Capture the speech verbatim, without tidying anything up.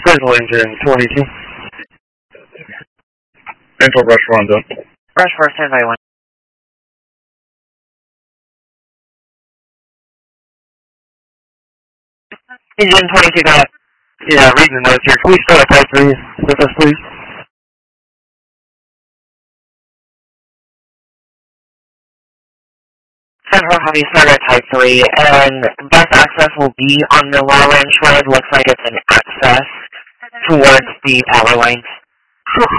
Central engine twenty-two. Central rush one done. Rush four, stand by one. Engine twenty-two, go ahead. Yeah, reading the notes here. Can we start at type three with us, please? Central Heavy start at type three, and bus access will be on the low range road. Looks like it's an access towards the power lines.